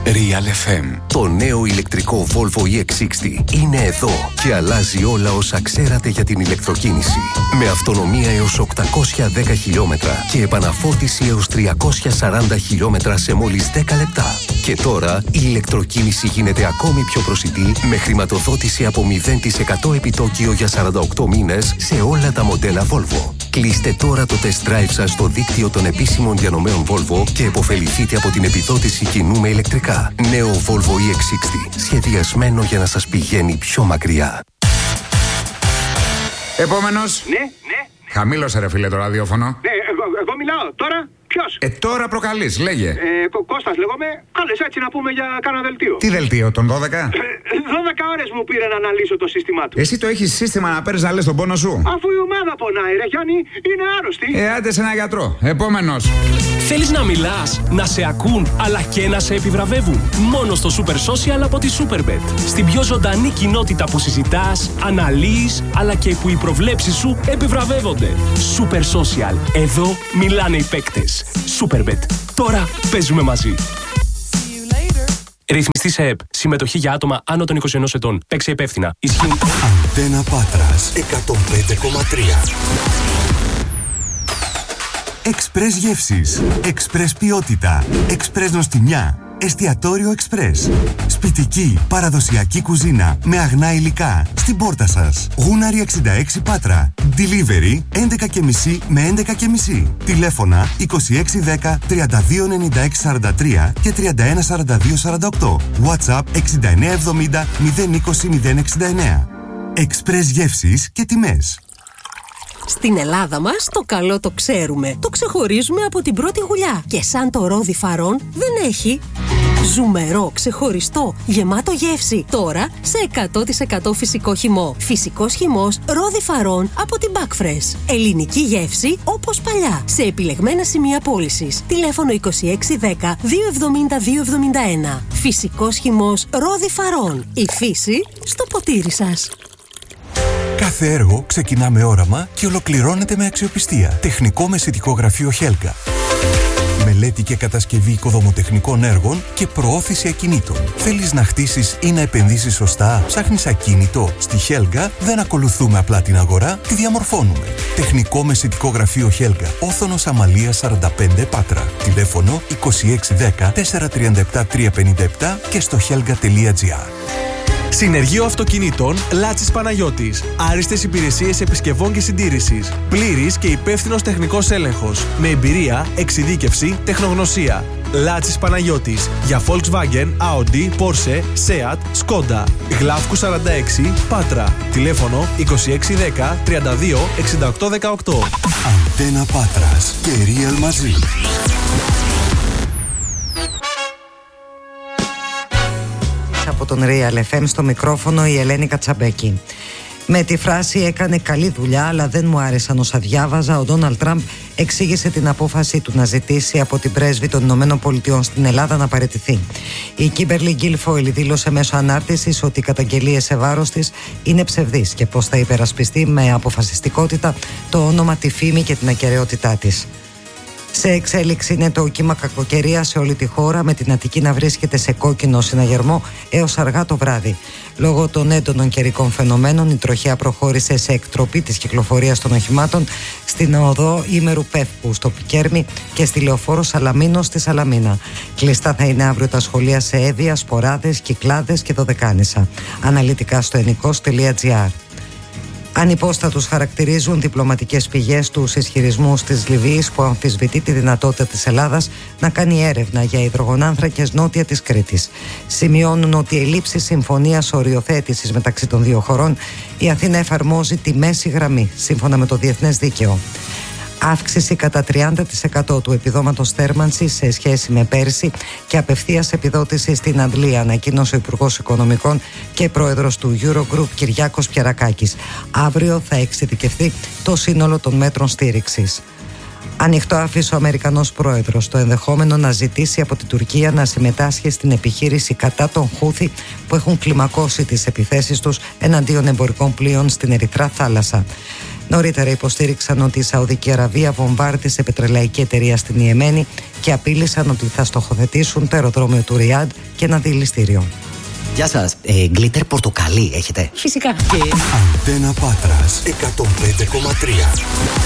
Real FM. Το νέο ηλεκτρικό Volvo EX60 είναι εδώ και αλλάζει όλα όσα ξέρατε για την ηλεκτροκίνηση. Με αυτονομία έως 810 χιλιόμετρα και επαναφόρτιση έως 340 χιλιόμετρα σε μόλις 10 λεπτά. Και τώρα η ηλεκτροκίνηση γίνεται ακόμη πιο προσιτή με χρηματοδότηση από 0% επιτόκιο για 48 μήνες σε όλα τα μοντέλα Volvo. Κλείστε τώρα το test drive σας στο δίκτυο των επίσημων διανομέων Volvo και επωφεληθείτε από την επιδότηση κοινού με ηλεκτρικά. Νέο Volvo EX60. Σχεδιασμένο για να σας πηγαίνει πιο μακριά. Επόμενος. Ναι. Χαμήλωσε ρε φίλε το ραδιόφωνο. Ναι, εγώ μιλάω. Τώρα ποιος? Τώρα προκαλείς, λέγε. Κώστας λέγομαι. Κάλες έτσι να πούμε για κάνα δελτίο. Τι δελτίο, τον 12? 12 ώρες μου πήρε να αναλύσω το σύστημά του. Εσύ το έχεις σύστημα να παίρνεις να λες τον πόνο σου? Αφού η ομάδα πονάει ρε Γιάννη, είναι άρρωστη. Άντε σε ένα γιατρό. Επόμενος. Θέλεις να μιλάς, να σε ακούν, αλλά και να σε επιβραβεύουν? Μόνο στο Super Social από τη Superbet. Στην πιο ζωντανή κοινότητα που συζητάς, αναλύεις, αλλά και που οι προβλέψεις σου επιβραβεύονται. Super Social. Εδώ μιλάνε οι παίκτες. Superbet. Τώρα παίζουμε μαζί. Ρυθμιστή σε ΕΠ. Συμμετοχή για άτομα άνω των 21 ετών. Παίξε υπεύθυνα. Ισχύει. Αντένα Πάτρας 105,3. Εξπρές γεύσεις, εξπρές ποιότητα, εξπρές νοστιμιά, εστιατόριο εξπρές. Σπιτική, παραδοσιακή κουζίνα με αγνά υλικά στην πόρτα σας. Γούναρη 66 Πάτρα. Delivery 11.30 με 11.30. Τηλέφωνα 2610 329643 και 314248. WhatsApp 6970 020 069. Εξπρές γεύσεις και τιμές. Στην Ελλάδα μας το καλό το ξέρουμε. Το ξεχωρίζουμε από την πρώτη γουλιά. Και σαν το ρόδι φαρών δεν έχει. Ζουμερό, ξεχωριστό, γεμάτο γεύση. Τώρα σε 100% φυσικό χυμό. Φυσικός χυμός ρόδι φαρών από την Backfresh. Ελληνική γεύση όπως παλιά. Σε επιλεγμένα σημεία πώλησης. Τηλέφωνο 2610 270 271. Φυσικός χυμός ρόδι φαρών. Η φύση στο ποτήρι σας. Κάθε έργο ξεκινά με όραμα και ολοκληρώνεται με αξιοπιστία. Τεχνικό μεσητικό γραφείο Χέλγα. Μελέτη και κατασκευή οικοδομοτεχνικών έργων και προώθηση ακινήτων. Θέλεις να χτίσεις ή να επενδύσεις σωστά? Ψάχνεις ακίνητο? Στη Χέλγα δεν ακολουθούμε απλά την αγορά, τη διαμορφώνουμε. Τεχνικό μεσητικό γραφείο Χέλγα. Όθωνος Αμαλίας 45 Πάτρα. Τηλέφωνο 2610 437 357 και στο helga.gr. Συνεργείο Αυτοκινήτων Λάτσης Παναγιώτης. Άριστες υπηρεσίες επισκευών και συντήρησης. Πλήρης και υπεύθυνος τεχνικός έλεγχος. Με εμπειρία, εξειδίκευση, τεχνογνωσία. Λάτσης Παναγιώτης. Για Volkswagen, Audi, Porsche, Seat, Skoda. Γλάφκου 46, Πάτρα. Τηλέφωνο 2610 32 68 18. Αντένα Πάτρας και Real μαζί. Από τον Real FM στο μικρόφωνο η Ελένη Κατσαμπέκη. Με τη φράση «έκανε καλή δουλειά αλλά δεν μου άρεσαν όσα διάβαζα», ο Ντόναλντ Τραμπ εξήγησε την απόφαση του να ζητήσει από την πρέσβη των Ηνωμένων Πολιτειών στην Ελλάδα να παραιτηθεί. Η Κίμπερλι Γκίλφοιλ δήλωσε μέσω ανάρτησης ότι οι καταγγελίες σε βάρος της είναι ψευδείς και πως θα υπερασπιστεί με αποφασιστικότητα το όνομα, τη φήμη και την ακεραιότητά της. Σε εξέλιξη είναι το κύμα κακοκαιρία σε όλη τη χώρα, με την Αττική να βρίσκεται σε κόκκινο συναγερμό έως αργά το βράδυ. Λόγω των έντονων καιρικών φαινομένων, η τροχιά προχώρησε σε εκτροπή της κυκλοφορίας των οχημάτων στην οδό Ήμερου Πεύκου στο Πικέρμι και στη λεωφόρο Σαλαμίνο στη Σαλαμίνα. Κλειστά θα είναι αύριο τα σχολεία σε Εύβοια, Σποράδες, Κυκλάδες και Δωδεκάνησα. Αναλυτικά στο ενικός.gr. Ανυπόστατους χαρακτηρίζουν διπλωματικές πηγές τους ισχυρισμούς της Λιβύης που αμφισβητεί τη δυνατότητα της Ελλάδας να κάνει έρευνα για υδρογονάνθρακες νότια της Κρήτης. Σημειώνουν ότι η ελλείψη συμφωνίας οριοθέτησης μεταξύ των δύο χωρών, η Αθήνα εφαρμόζει τη μέση γραμμή σύμφωνα με το διεθνές δίκαιο. Αύξηση κατά 30% του επιδόματος θέρμανσης σε σχέση με πέρσι και απευθείας επιδότηση στην Αντλία, ανακοίνωσε ο Υπουργός Οικονομικών και Πρόεδρος του Eurogroup Κυριάκος Πιερακάκης. Αύριο θα εξειδικευθεί το σύνολο των μέτρων στήριξης. Ανοιχτό άφησε ο Αμερικανός Πρόεδρος το ενδεχόμενο να ζητήσει από την Τουρκία να συμμετάσχει στην επιχείρηση κατά των Χούθη που έχουν κλιμακώσει τις επιθέσεις τους εναντίον εμπορικών πλοίων στην Ερυθρά θάλασσα. Νωρίτερα υποστήριξαν ότι η Σαουδική Αραβία βομβάρδισε πετρελαϊκή εταιρεία στην Ιεμένη και απείλησαν ότι θα στοχοθετήσουν το αεροδρόμιο του Ριάντ και ένα δηληστήριο. Γεια σας, γκλίτερ πορτοκαλί έχετε? Φυσικά. Αντένα Πάτρας 105,3.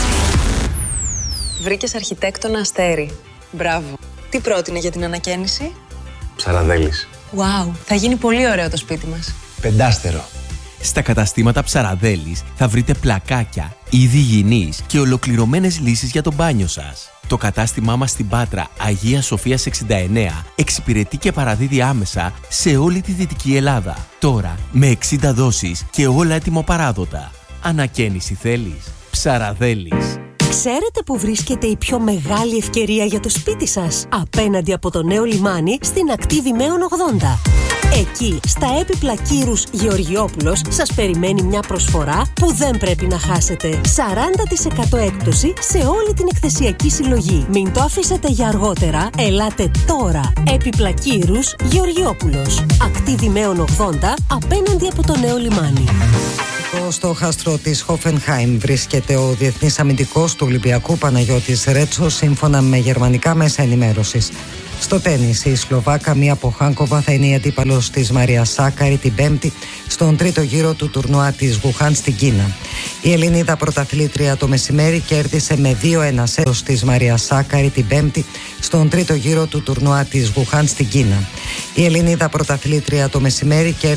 Βρήκες αρχιτέκτονα Αστέρι. Μπράβο. Τι πρότεινε για την ανακαίνιση? Ψαραδέλης. Wow, θα γίνει πολύ ωραίο το σπίτι μας. 5 Στα καταστήματα Ψαραδέλης θα βρείτε πλακάκια, είδη υγιεινής και ολοκληρωμένες λύσεις για το μπάνιο σας. Το κατάστημά μας στην Πάτρα Αγία Σοφίας 69 εξυπηρετεί και παραδίδει άμεσα σε όλη τη Δυτική Ελλάδα. Τώρα με 60 δόσεις και όλα έτοιμο-παράδοτα. Ανακαίνιση θέλεις? Ψαραδέλης. Ξέρετε που βρίσκεται η πιο μεγάλη ευκαιρία για το σπίτι σας? Απέναντι από το νέο λιμάνι στην ακτή Δημαίων 80. Εκεί, στα έπιπλα Κύρους Γεωργιόπουλος, σας περιμένει μια προσφορά που δεν πρέπει να χάσετε. 40% έκπτωση σε όλη την εκθεσιακή συλλογή. Μην το αφήσετε για αργότερα, ελάτε τώρα. Έπιπλα Κύρους Γεωργιόπουλος. Ακτή Δημαίων 80, απέναντι από το νέο λιμάνι. Στο στόχαστρο της Χόφενχάιμ βρίσκεται ο διεθνής αμυντικός του Ολυμπιακού Παναγιώτης Ρέτσος, σύμφωνα με γερμανικά μέσα ενημέρωσης. Στο τένις, η Σλοβάκα Μία Ποχάνκοβα θα είναι η αντίπαλος της Μαρία Σάκαρη την Πέμπτη στον τρίτο γύρο του τουρνουά της Γουχάν στην Κίνα. Η Ελληνίδα πρωταθλήτρια το μεσημέρι κέρδισε με 2-1 σετ της Μαρία Σάκαρη την Πέμπτη στον τρίτο γύρο του τουρνουά της Γουχάν στην Κίνα. Η Ελληνίδα πρωταθλήτρια το μεσημέρι